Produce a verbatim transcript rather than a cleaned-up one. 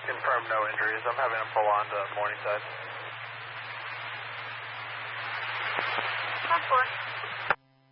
Confirm no injuries. I'm having him pull on to Morningside. ten four.